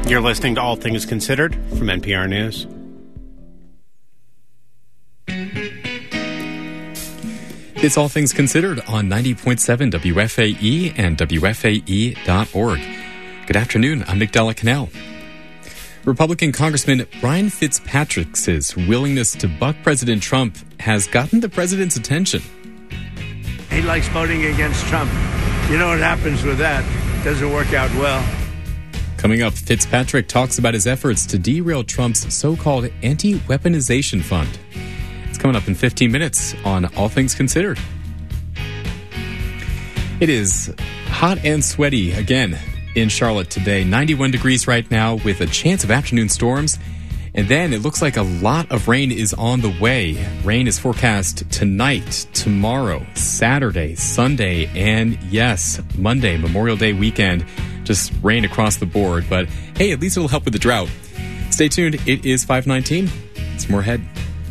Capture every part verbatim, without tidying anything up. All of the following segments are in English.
You're listening to All Things Considered from N P R News. It's All Things Considered on ninety point seven W F A E and W F A E dot org. Good afternoon, I'm Nick Della Canal. Republican Congressman Brian Fitzpatrick's willingness to buck President Trump has gotten the president's attention. He likes voting against Trump. You know what happens with that? It doesn't work out well. Coming up, Fitzpatrick talks about his efforts to derail Trump's so-called anti-weaponization fund. It's coming up in fifteen minutes on All Things Considered. It is hot and sweaty again in Charlotte today. ninety-one degrees right now with a chance of afternoon storms. And then it looks like a lot of rain is on the way. Rain is forecast tonight, tomorrow, Saturday, Sunday, and yes, Monday, Memorial Day weekend. Just rain across the board. But hey, at least it'll help with the drought. Stay tuned. It is five nineteen. It's more ahead.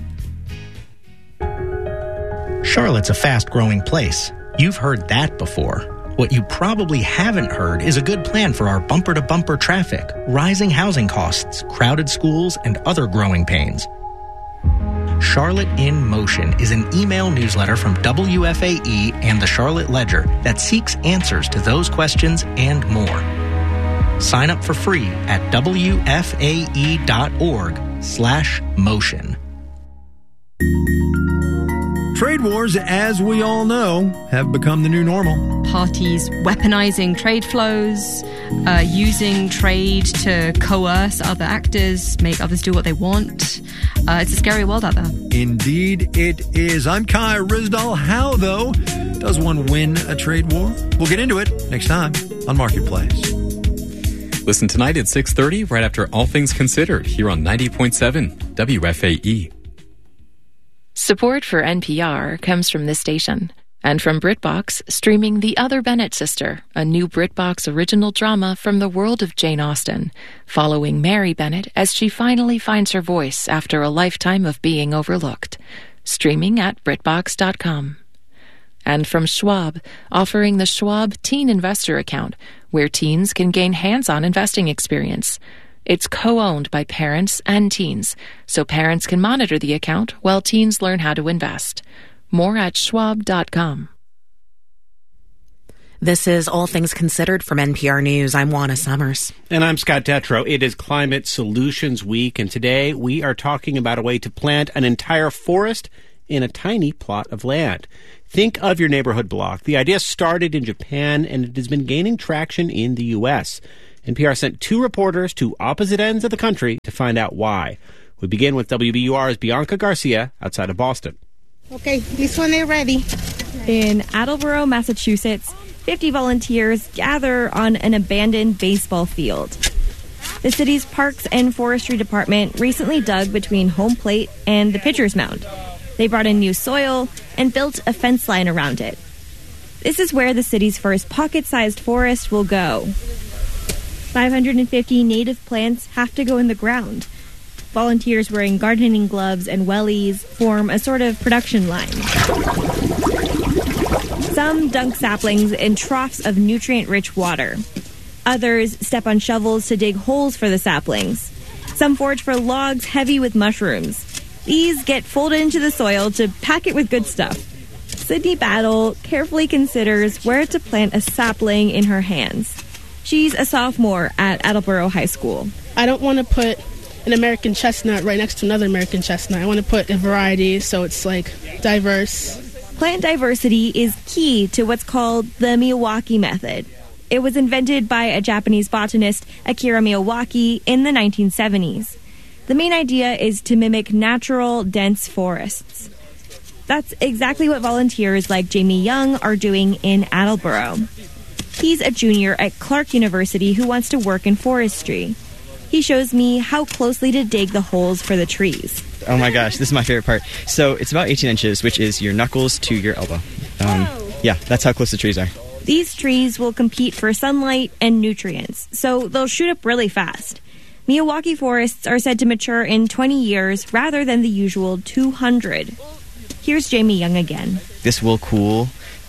Charlotte's a fast-growing place. You've heard that before. What you probably haven't heard is a good plan for our bumper-to-bumper traffic, rising housing costs, crowded schools, and other growing pains. Charlotte in Motion is an email newsletter from W F A E and the Charlotte Ledger that seeks answers to those questions and more. Sign up for free at W F A E dot org slash motion. Trade wars, as we all know, have become the new normal. Parties weaponizing trade flows, uh, using trade to coerce other actors, make others do what they want. Uh, it's a scary world out there. Indeed it is. I'm Kai Rizdal. How, though, does one win a trade war? We'll get into it next time on Marketplace. Listen tonight at six thirty, right after All Things Considered, here on ninety point seven W F A E. Support for N P R comes from this station and from BritBox, streaming The Other Bennett Sister, a new BritBox original drama from the world of Jane Austen, following Mary Bennett as she finally finds her voice after a lifetime of being overlooked. Streaming at Britbox dot com. And from Schwab, offering the Schwab Teen Investor Account, where teens can gain hands-on investing experience. It's co-owned by parents and teens, so parents can monitor the account while teens learn how to invest. More at Schwab dot com. This is All Things Considered from N P R News. I'm Juana Summers. And I'm Scott Tetro. It is Climate Solutions Week, and today we are talking about a way to plant an entire forest in a tiny plot of land. Think of your neighborhood block. The idea started in Japan, and it has been gaining traction in the U S N P R sent two reporters to opposite ends of the country to find out why. We begin with W B U R's Bianca Garcia outside of Boston. Okay, this one is ready. In Attleboro, Massachusetts, fifty volunteers gather on an abandoned baseball field. The city's Parks and Forestry Department recently dug between home plate and the pitcher's mound. They brought in new soil and built a fence line around it. This is where the city's first pocket-sized forest will go. five hundred fifty native plants have to go in the ground. Volunteers wearing gardening gloves and wellies form a sort of production line. Some dunk saplings in troughs of nutrient-rich water. Others step on shovels to dig holes for the saplings. Some forage for logs heavy with mushrooms. These get folded into the soil to pack it with good stuff. Sydney Battle carefully considers where to plant a sapling in her hands. She's a sophomore at Attleboro High School. I don't want to put an American chestnut right next to another American chestnut. I want to put a variety so it's like diverse. Plant diversity is key to what's called the Miyawaki method. It was invented by a Japanese botanist, Akira Miyawaki, in the nineteen seventies. The main idea is to mimic natural, dense forests. That's exactly what volunteers like Jamie Young are doing in Attleboro. He's a junior at Clark University who wants to work in forestry. He shows me how closely to dig the holes for the trees. Oh my gosh, this is my favorite part. So it's about eighteen inches, which is your knuckles to your elbow. Um, yeah, that's how close the trees are. These trees will compete for sunlight and nutrients, so they'll shoot up really fast. Miyawaki forests are said to mature in twenty years rather than the usual two hundred. Here's Jamie Young again. This will cool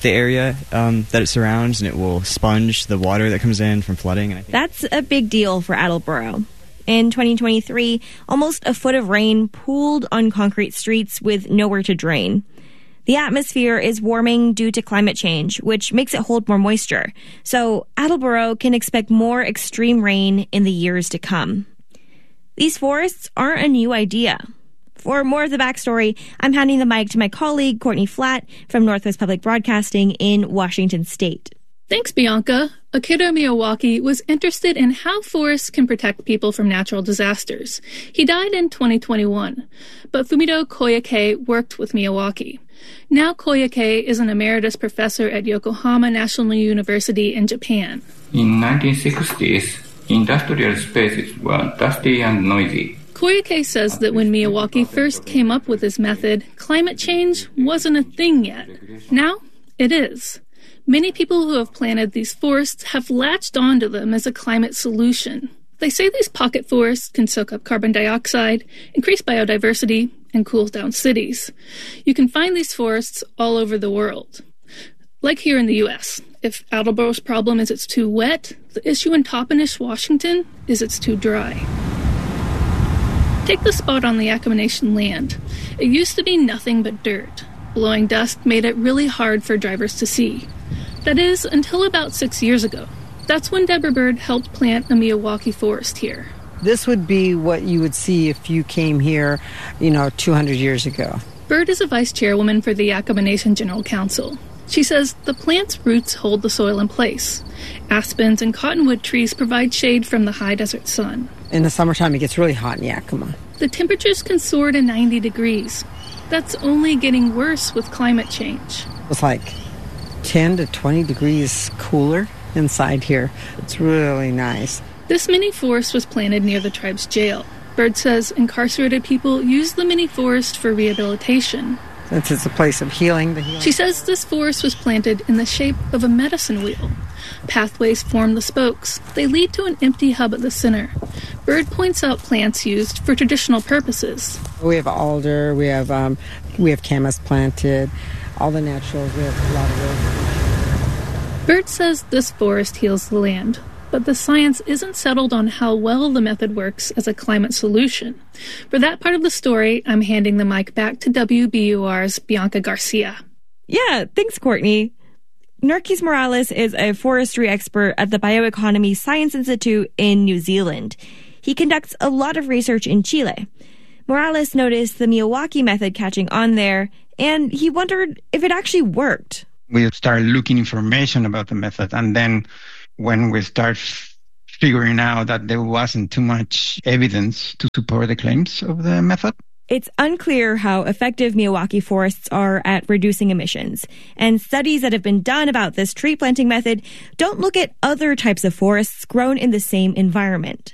the area um, that it surrounds, and it will sponge the water that comes in from flooding. And I think That's a big deal for Attleboro. In twenty twenty-three, almost a foot of rain pooled on concrete streets with nowhere to drain. The atmosphere is warming due to climate change, which makes it hold more moisture. So Attleboro can expect more extreme rain in the years to come. These forests aren't a new idea. For more of the backstory, I'm handing the mic to my colleague, Courtney Flatt, from Northwest Public Broadcasting in Washington State. Thanks, Bianca. Akira Miyawaki was interested in how forests can protect people from natural disasters. He died in twenty twenty-one, but Fumito Koyake worked with Miyawaki. Now Koyake is an emeritus professor at Yokohama National University in Japan. In nineteen sixties, industrial spaces were dusty and noisy. Koyake says that when Miyawaki first came up with his method, climate change wasn't a thing yet. Now, it is. Many people who have planted these forests have latched onto them as a climate solution. They say these pocket forests can soak up carbon dioxide, increase biodiversity, and cool down cities. You can find these forests all over the world. Like here in the U S, if Attleboro's problem is it's too wet, the issue in Toppenish, Washington, is it's too dry. Take the spot on the Yakama Nation land. It used to be nothing but dirt. Blowing dust made it really hard for drivers to see. That is, until about six years ago. That's when Deborah Bird helped plant a Miyawaki forest here. This would be what you would see if you came here, you know, two hundred years ago. Bird is a vice chairwoman for the Yakama Nation General Council. She says the plant's roots hold the soil in place. Aspens and cottonwood trees provide shade from the high desert sun. In the summertime, it gets really hot in Yakima. The temperatures can soar to ninety degrees. That's only getting worse with climate change. It's like ten to twenty degrees cooler inside here. It's really nice. This mini forest was planted near the tribe's jail. Bird says incarcerated people use the mini forest for rehabilitation. Since it's a place of healing, the healing. She says this forest was planted in the shape of a medicine wheel. Pathways form the spokes. They lead to an empty hub at the center. Bird points out plants used for traditional purposes. We have alder, we have um, we have camas planted, all the naturals. We have a lot of those. Bird says this forest heals the land, but the science isn't settled on how well the method works as a climate solution. For that part of the story, I'm handing the mic back to W B U R's Bianca Garcia. Yeah, thanks, Courtney. Narkis Morales is a forestry expert at the Bioeconomy Science Institute in New Zealand. He conducts a lot of research in Chile. Morales noticed the Miyawaki method catching on there, and he wondered if it actually worked. We started looking information about the method, and then when we start figuring out that there wasn't too much evidence to support the claims of the method. It's unclear how effective Miyawaki forests are at reducing emissions, and studies that have been done about this tree planting method don't look at other types of forests grown in the same environment.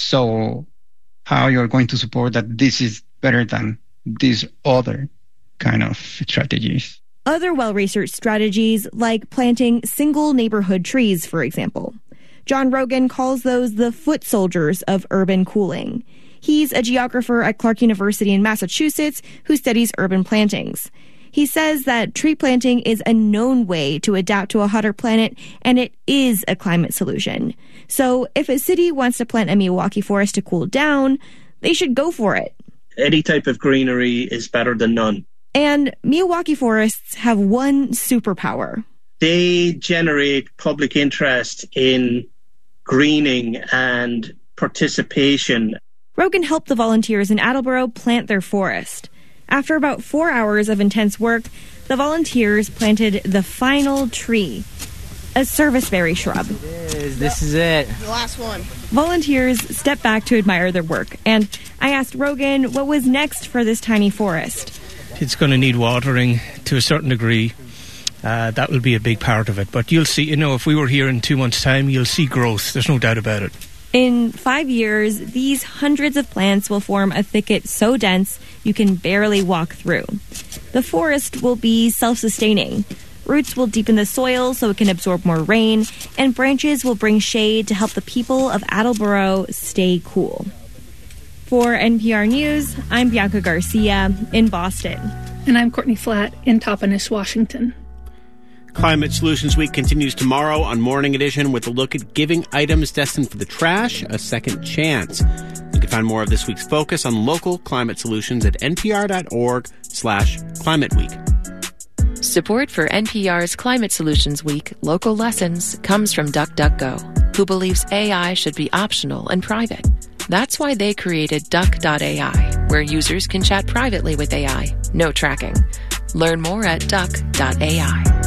So how you're going to support that this is better than these other kind of strategies? Other well-researched strategies, like planting single neighborhood trees, for example. John Rogan calls those the foot soldiers of urban cooling. He's a geographer at Clark University in Massachusetts who studies urban plantings. He says that tree planting is a known way to adapt to a hotter planet, and it is a climate solution. So if a city wants to plant a Miyawaki forest to cool down, they should go for it. Any type of greenery is better than none. And Miyawaki forests have one superpower. They generate public interest in greening and participation. Rogan helped the volunteers in Attleboro plant their forest. After about four hours of intense work, the volunteers planted the final tree, a serviceberry shrub. It is. This is it. The last one. Volunteers stepped back to admire their work, and I asked Rogan what was next for this tiny forest. It's going to need watering to a certain degree. Uh, that will be a big part of it. But you'll see, you know, if we were here in two months' time, you'll see growth. There's no doubt about it. In five years, these hundreds of plants will form a thicket so dense you can barely walk through. The forest will be self-sustaining. Roots will deepen the soil so it can absorb more rain, and branches will bring shade to help the people of Attleboro stay cool. For N P R News, I'm Bianca Garcia in Boston. And I'm Courtney Flatt in Toppenish, Washington. Climate Solutions Week continues tomorrow on Morning Edition with a look at giving items destined for the trash a second chance. You can find more of this week's focus on local climate solutions at npr.org slash climate week. Support for N P R's Climate Solutions Week Local Lessons comes from DuckDuckGo, who believes A I should be optional and private. That's why they created duck dot A I, where users can chat privately with A I. No tracking. Learn more at duck dot A I.